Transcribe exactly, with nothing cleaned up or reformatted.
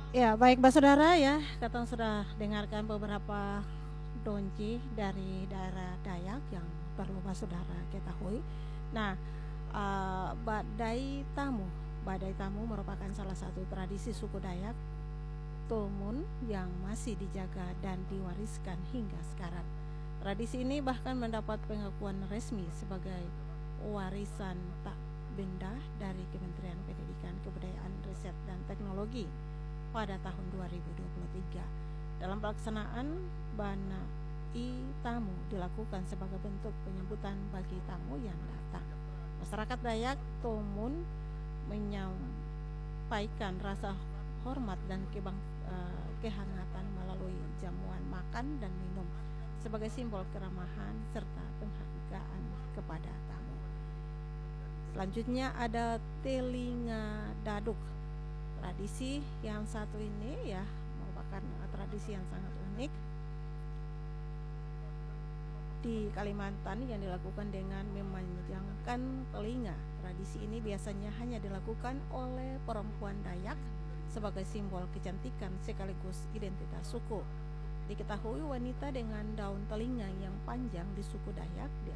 Ya, baik Mbak Saudara ya, Katong sudah dengarkan beberapa donji dari daerah Dayak yang perlu Mbak Saudara ketahui. Nah, uh, Badai Tamu. Badai Tamu merupakan salah satu tradisi suku Dayak Tomun yang masih dijaga dan diwariskan hingga sekarang. Tradisi ini bahkan mendapat pengakuan resmi sebagai warisan tak benda dari Kementerian Pendidikan, Kebudayaan, Riset, dan Teknologi pada tahun dua ribu dua puluh tiga. Dalam pelaksanaan, Bana I Tamu dilakukan sebagai bentuk penyambutan bagi tamu yang datang. Masyarakat Dayak Tomun menyampaikan rasa hormat dan kebang, uh, kehangatan melalui jamuan makan dan minum sebagai simbol keramahan serta penghargaan kepada tamu. Selanjutnya ada Telinga Daduk. Tradisi yang satu ini ya merupakan tradisi yang sangat unik di Kalimantan yang dilakukan dengan memanjangkan telinga. Tradisi ini biasanya hanya dilakukan oleh perempuan Dayak sebagai simbol kecantikan sekaligus identitas suku. Diketahui wanita dengan daun telinga yang panjang di suku Dayak